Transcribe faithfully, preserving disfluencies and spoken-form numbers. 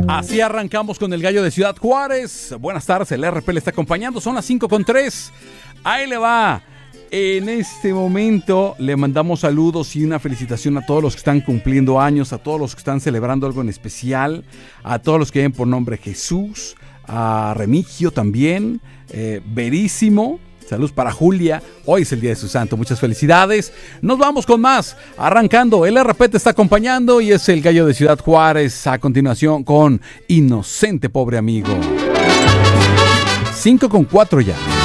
Así arrancamos con el Gallo de Ciudad Juárez. Buenas tardes, el R P le está acompañando. Son las cinco con tres. Ahí le va. En este momento le mandamos saludos y una felicitación a todos los que están cumpliendo años, a todos los que están celebrando algo en especial, a todos los que ven por nombre Jesús, a Remigio también, eh, Verísimo. Saludos para Julia, hoy es el día de su santo, muchas felicidades. Nos vamos con más, arrancando, el R P te está acompañando y es el Gallo de Ciudad Juárez, a continuación con Inocente Pobre Amigo. cinco con cuatro ya.